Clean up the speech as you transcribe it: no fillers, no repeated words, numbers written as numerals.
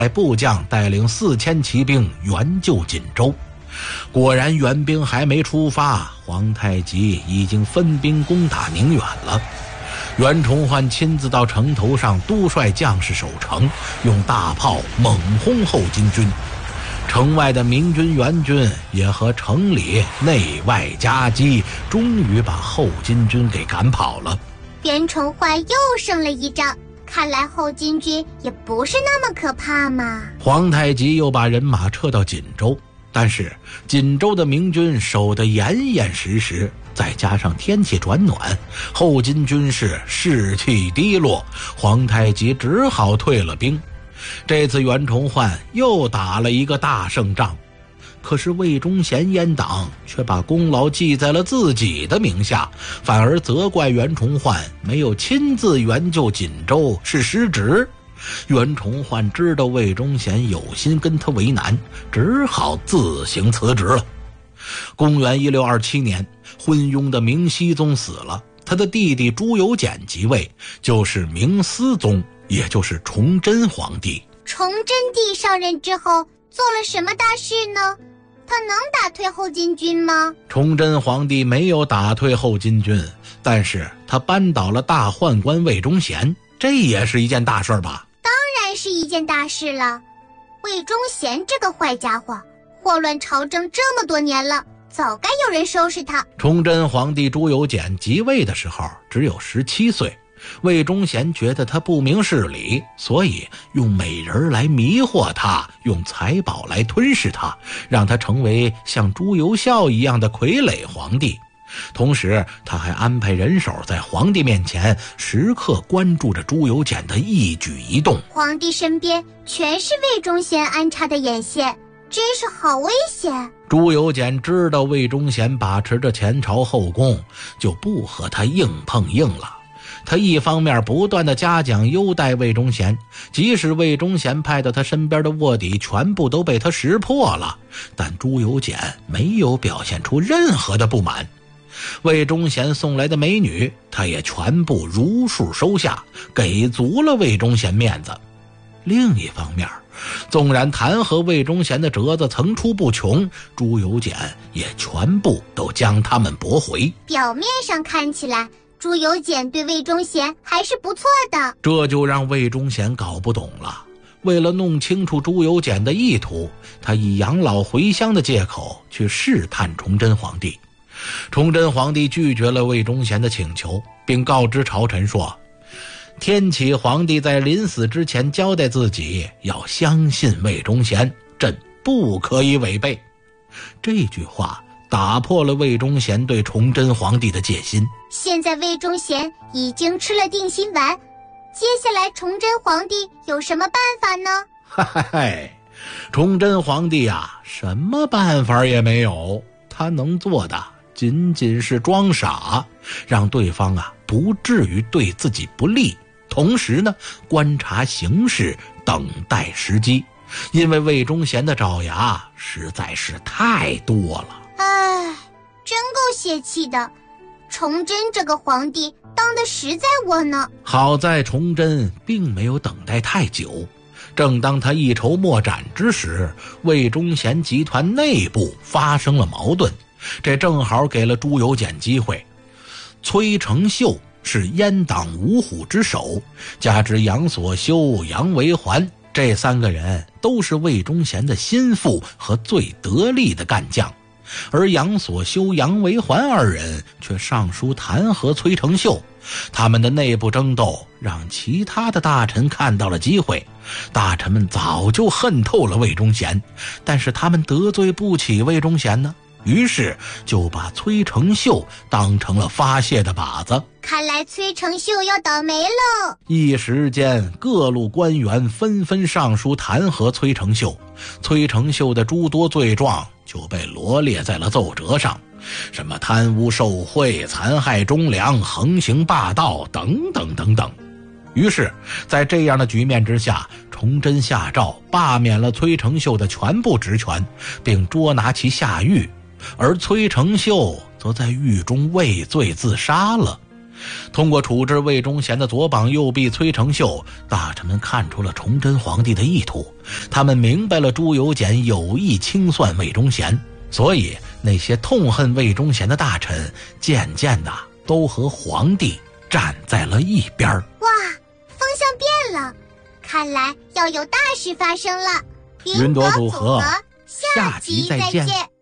部将带领4000骑兵援救锦州。果然援兵还没出发，皇太极已经分兵攻打宁远了。袁崇焕亲自到城头上督率将士守城，用大炮猛轰后金军。城外的明军援军也和城里内外夹击，终于把后金军给赶跑了。 袁崇焕又胜了一仗，看来后金军也不是那么可怕嘛。 皇太极又把人马撤到锦州，但是锦州的明军守得严严实实，再加上天气转暖，后金军士士气低落，皇太极只好退了兵。这次袁崇焕又打了一个大胜仗，可是魏忠贤阉党却把功劳记在了自己的名下，反而责怪袁崇焕没有亲自援救锦州是失职。袁崇焕知道魏忠贤有心跟他为难，只好自行辞职了。公元1627年，昏庸的明熹宗死了，他的弟弟朱由检即位，就是明思宗，也就是崇祯皇帝。 崇祯帝上任之后做了什么大事呢？他能打退后金军吗？ 崇祯皇帝没有打退后金军，但是他扳倒了大宦官魏忠贤，这也是一件大事吧？ 当然是一件大事了。魏忠贤这个坏家伙，祸乱朝政这么多年了，早该有人收拾他。 崇祯皇帝朱由检即位的时候只有17岁，魏忠贤觉得他不明事理，所以用美人来迷惑他，用财宝来吞噬他，让他成为像朱由校一样的傀儡皇帝。同时他还安排人手在皇帝面前时刻关注着朱由检的一举一动。 皇帝身边全是魏忠贤安插的眼线，真是好危险。 朱由检知道魏忠贤把持着前朝后宫，就不和他硬碰硬了。他一方面不断地嘉奖优待魏忠贤，即使魏忠贤派到他身边的卧底全部都被他识破了，但朱由检没有表现出任何的不满。魏忠贤送来的美女，他也全部如数收下，给足了魏忠贤面子。另一方面，纵然弹劾魏忠贤的折子层出不穷，朱由检也全部都将他们驳回。 表面上看起来，朱由检对魏忠贤还是不错的， 这就让魏忠贤搞不懂了。为了弄清楚朱由检的意图，他以养老回乡的借口去试探崇祯皇帝。崇祯皇帝拒绝了魏忠贤的请求，并告知朝臣说，天启皇帝在临死之前交代自己要相信魏忠贤，朕不可以违背。这句话打破了魏忠贤对崇祯皇帝的戒心。 现在魏忠贤已经吃了定心丸，接下来崇祯皇帝有什么办法呢？ 嗨嗨，崇祯皇帝啊，什么办法也没有，他能做的仅仅是装傻，让对方啊不至于对自己不利，同时呢观察形势，等待时机。因为魏忠贤的爪牙实在是太多了。 唉，真够泄气的，崇祯这个皇帝当得实在窝囊。 好在崇祯并没有等待太久，正当他一筹莫展之时，魏忠贤集团内部发生了矛盾，这正好给了朱由检机会。崔成秀是阉党五虎之首，加之杨所修、杨维环，这3个人都是魏忠贤的心腹和最得力的干将。而杨所修、杨维环2人却上书弹劾崔成秀，他们的内部争斗让其他的大臣看到了机会。大臣们早就恨透了魏忠贤，但是他们得罪不起魏忠贤呢，于是就把崔成秀当成了发泄的靶子。 看来崔成秀要倒霉了。 一时间各路官员纷纷上书弹劾崔成秀，崔成秀的诸多罪状就被罗列在了奏折上，什么贪污受贿、残害忠良、横行霸道等等等等。于是在这样的局面之下，崇祯下诏罢免了崔成秀的全部职权，并捉拿其下狱，而崔成秀则在狱中畏罪自杀了。 通过处置魏忠贤的左膀右臂崔成秀，大臣们看出了崇祯皇帝的意图，他们明白了朱由检有意清算魏忠贤，所以那些痛恨魏忠贤的大臣渐渐的都和皇帝站在了一边。 哇，风向变了，看来要有大事发生了。 云朵组合，下集再见。